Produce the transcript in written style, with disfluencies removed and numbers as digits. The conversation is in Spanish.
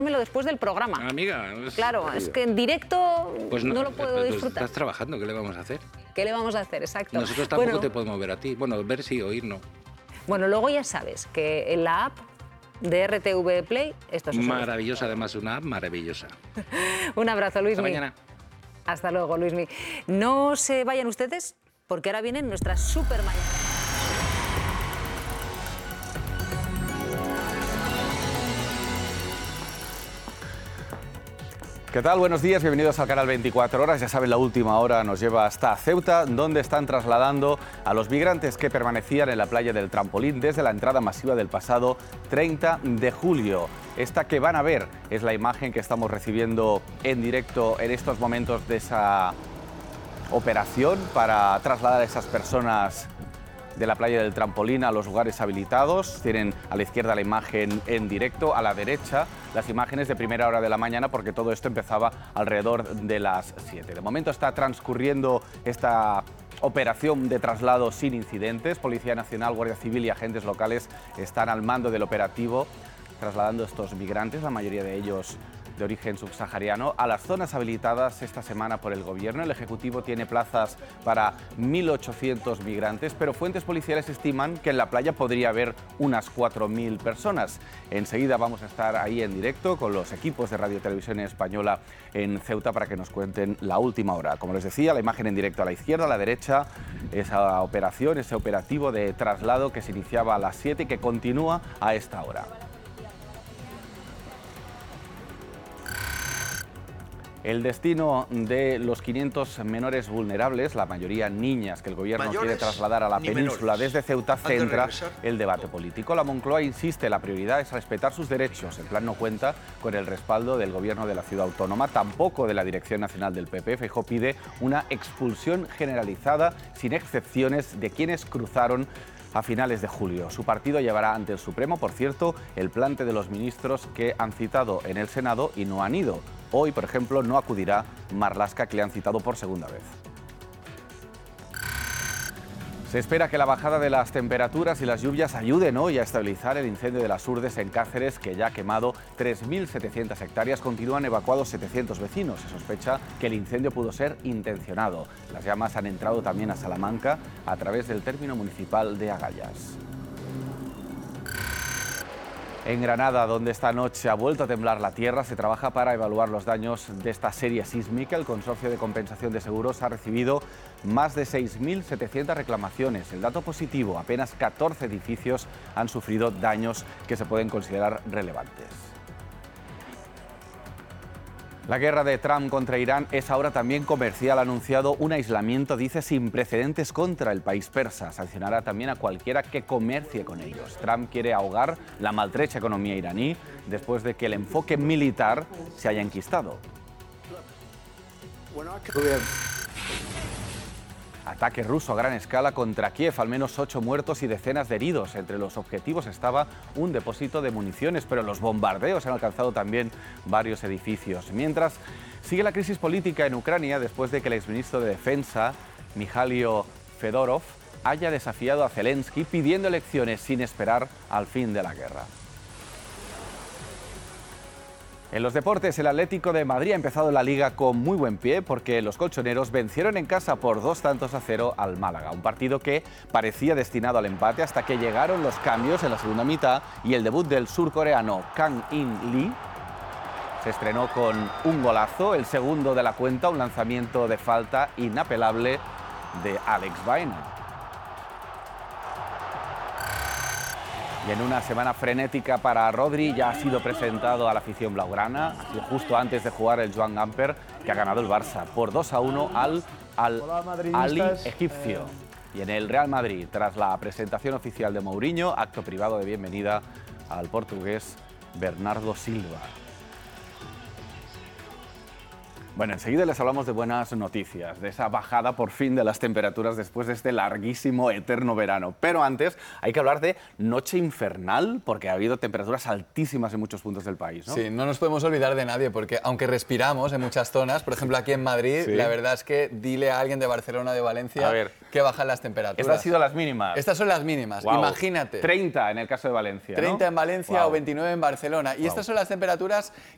después del programa. Amiga. Claro, es que en directo pues no lo puedo disfrutar. Estás trabajando, ¿qué le vamos a hacer? ¿Qué le vamos a hacer? Exacto. Nosotros tampoco te podemos ver a ti. Bueno, ver sí, oír no. Bueno, luego ya sabes que en la app de RTV Play esto es maravillosa, además una app maravillosa. Un abrazo, Luismi. Hasta mañana. Hasta luego, Luismi. No se vayan ustedes porque ahora vienen nuestras super mañanas. ¿Qué tal? Buenos días, bienvenidos al canal 24 Horas. Ya saben, la última hora nos lleva hasta Ceuta, donde están trasladando a los migrantes que permanecían en la playa del Trampolín desde la entrada masiva del pasado 30 de julio. Esta que van a ver es la imagen que estamos recibiendo en directo en estos momentos de esa operación para trasladar a esas personas de la playa del Trampolín a los lugares habilitados. Tienen a la izquierda la imagen en directo, a la derecha las imágenes de primera hora de la mañana, porque todo esto empezaba alrededor de las 7. De momento está transcurriendo esta operación de traslado sin incidentes. Policía Nacional, Guardia Civil y agentes locales están al mando del operativo, trasladando a estos migrantes, la mayoría de ellos de origen subsahariano, a las zonas habilitadas esta semana por el Gobierno. El Ejecutivo tiene plazas para 1.800 migrantes, pero fuentes policiales estiman que en la playa podría haber unas 4.000 personas. Enseguida vamos a estar ahí en directo con los equipos de Radio Televisión Española en Ceuta para que nos cuenten la última hora. Como les decía, la imagen en directo a la izquierda, a la derecha, esa operación, ese operativo de traslado que se iniciaba a las 7 y que continúa a esta hora. El destino de los 500 menores vulnerables, la mayoría niñas, que el Gobierno quiere trasladar a la península desde Ceuta, centra el debate político. La Moncloa insiste, la prioridad es respetar sus derechos. El plan no cuenta con el respaldo del Gobierno de la Ciudad Autónoma, tampoco de la Dirección Nacional del PP. Feijóo pide una expulsión generalizada, sin excepciones, de quienes cruzaron a finales de julio. Su partido llevará ante el Supremo, por cierto, el plante de los ministros que han citado en el Senado y no han ido. Hoy, por ejemplo, no acudirá Marlaska, que le han citado por segunda vez. Se espera que la bajada de las temperaturas y las lluvias ayuden hoy a estabilizar el incendio de las Urdes en Cáceres, que ya ha quemado 3.700 hectáreas. Continúan evacuados 700 vecinos. Se sospecha que el incendio pudo ser intencionado. Las llamas han entrado también a Salamanca a través del término municipal de Agallas. En Granada, donde esta noche ha vuelto a temblar la tierra, se trabaja para evaluar los daños de esta serie sísmica. El Consorcio de Compensación de Seguros ha recibido más de 6.700 reclamaciones. El dato positivo, apenas 14 edificios han sufrido daños que se pueden considerar relevantes. La guerra de Trump contra Irán es ahora también comercial. Ha anunciado un aislamiento, dice, sin precedentes contra el país persa. Sancionará también a cualquiera que comercie con ellos. Trump quiere ahogar la maltrecha economía iraní después de que el enfoque militar se haya enquistado. Ataque ruso a gran escala contra Kiev, al menos 8 muertos y decenas de heridos. Entre los objetivos estaba un depósito de municiones, pero los bombardeos han alcanzado también varios edificios. Mientras sigue la crisis política en Ucrania, después de que el exministro de Defensa, Mikhailo Fedorov, haya desafiado a Zelensky pidiendo elecciones sin esperar al fin de la guerra. En los deportes, el Atlético de Madrid ha empezado la Liga con muy buen pie porque los colchoneros vencieron en casa por 2-0 al Málaga. Un partido que parecía destinado al empate hasta que llegaron los cambios en la segunda mitad y el debut del surcoreano Kang In Lee se estrenó con un golazo, el segundo de la cuenta, un lanzamiento de falta inapelable de Alex Baena. Y en una semana frenética para Rodri, ya ha sido presentado a la afición blaugrana, ha sido justo antes de jugar el Joan Gamper, que ha ganado el Barça por 2-1 al Ali egipcio. Y en el Real Madrid, tras la presentación oficial de Mourinho, acto privado de bienvenida al portugués Bernardo Silva. Bueno, enseguida les hablamos de buenas noticias, de esa bajada por fin de las temperaturas después de este larguísimo, eterno verano. Pero antes hay que hablar de noche infernal, porque ha habido temperaturas altísimas en muchos puntos del país, ¿no? Sí, no nos podemos olvidar de nadie, porque aunque respiramos en muchas zonas, por ejemplo aquí en Madrid, sí, la verdad es que dile a alguien de Barcelona o de Valencia que bajan las temperaturas. Estas han sido las mínimas. Estas son las mínimas, wow. Imagínate. 30 en el caso de Valencia, 30 ¿no? en Valencia, wow, o 29 en Barcelona. Y estas son las temperaturas